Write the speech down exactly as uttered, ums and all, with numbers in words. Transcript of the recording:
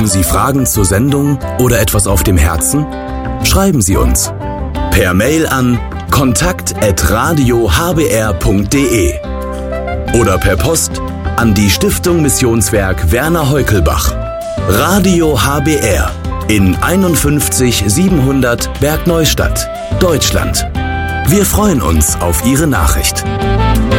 Haben Sie Fragen zur Sendung oder etwas auf dem Herzen? Schreiben Sie uns per Mail an kontakt at radio h b r punkt d e oder per Post an die Stiftung Missionswerk Werner Heukelbach, Radio H B R in einundfünfzig siebenhundert Bergneustadt, Deutschland. Wir freuen uns auf Ihre Nachricht.